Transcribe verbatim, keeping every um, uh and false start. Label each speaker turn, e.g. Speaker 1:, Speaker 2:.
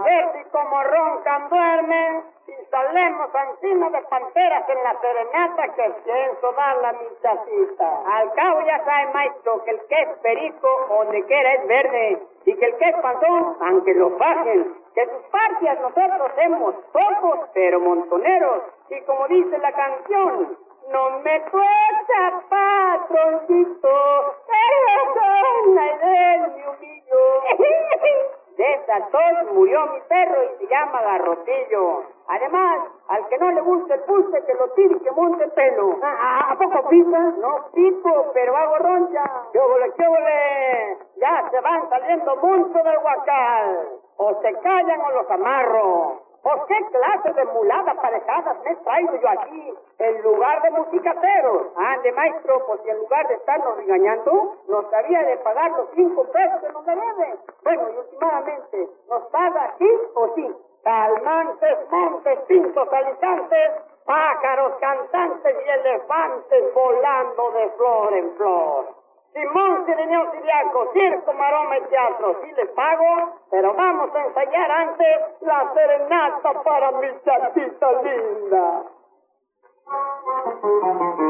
Speaker 1: ver si como roncan duermen y salemos encima de panteras en la serenata que pienso dar la michacita. Al cabo ya sabe, maestro, que el que es perico donde quiera es verde y que el que es panzón, aunque lo bajen, que sus parcias nosotros somos pocos pero montoneros y como dice la canción, no me tuerza, patroncito, pero la idea me humillo. De esa tos murió mi perro y se llama Garrotillo. Además, al que no le guste el pulse, que lo tire y que monte el pelo. ¿A, a poco pisa? No pico, pero hago roncha. ¡Qué ole, qué ole! Ya se van saliendo mucho del huacal. O se callan o los amarro. ¿Por qué clase de muladas parejadas me he traído yo aquí en lugar de musicateros? Ande, maestro, pues si en lugar de estarnos regañando, nos había de pagar los cinco pesos que nos debe. Bueno, y últimamente, ¿nos paga sí o sí? Calmantes, montes, pintos, alicantes, pájaros, cantantes y elefantes volando de flor en flor. Simón, Siriñón, Siriaco, circo, maroma y teatro, sí les pago, pero vamos a ensayar antes la serenata para mi chatita linda.